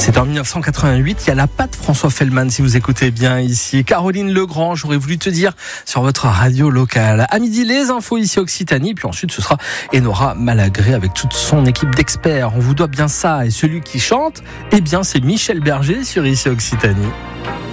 C'est en 1988, il y a la patte François Fellman, si vous écoutez bien ici. Caroline Legrand, j'aurais voulu te dire sur votre radio locale. À midi, les infos ici Occitanie, puis ensuite ce sera Enora Malagré avec toute son équipe d'experts. On vous doit bien ça, et celui qui chante, eh bien c'est Michel Berger sur ici Occitanie.